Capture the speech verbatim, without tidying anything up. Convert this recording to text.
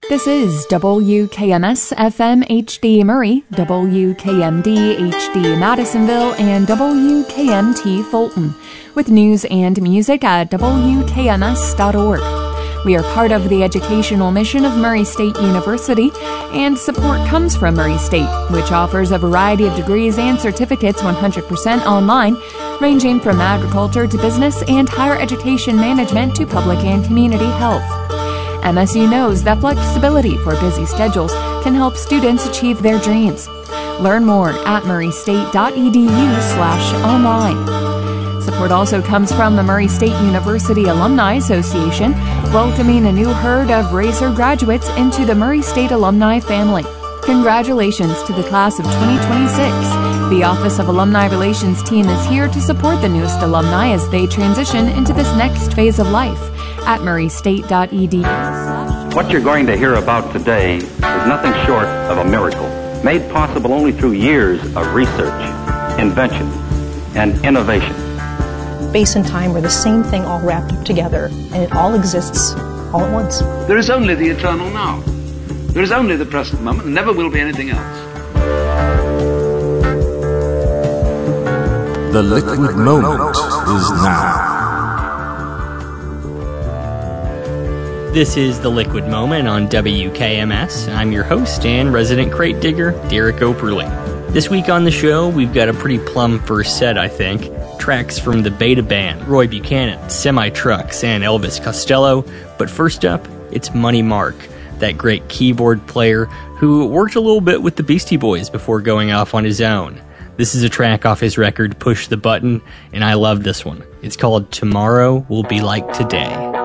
This is W K M S F M H D Murray, W K M D H D Madisonville, and W K M T Fulton, with news and music at W K M S dot org. We are part of the educational mission of Murray State University, and support comes from Murray State, which offers a variety of degrees and certificates one hundred percent online, ranging from agriculture to business and higher education management to public and community health. M S U knows that flexibility for busy schedules can help students achieve their dreams. Learn more at murraystate.edu slash online. Support also comes from the Murray State University Alumni Association, welcoming a new herd of RACER graduates into the Murray State alumni family. Congratulations to the class of twenty twenty-six. The Office of Alumni Relations team is here to support the newest alumni as they transition into this next phase of life at murraystate dot e d u. What you're going to hear about today is nothing short of a miracle, made possible only through years of research, invention, and innovation. Space and time are the same thing all wrapped up together, and it all exists all at once. There is only the eternal now. There is only the present moment, and never will be anything else. The liquid moment is now. This is The Liquid Moment on W K M S. I'm your host and resident crate digger, Derek Operly. This week on the show, we've got a pretty plum first set, I think. Tracks from the Beta Band, Roy Buchanan, Semi-Trucks, and Elvis Costello. But first up, it's Money Mark, that great keyboard player who worked a little bit with the Beastie Boys before going off on his own. This is a track off his record, Push the Button, and I love this one. It's called Tomorrow Will Be Like Today.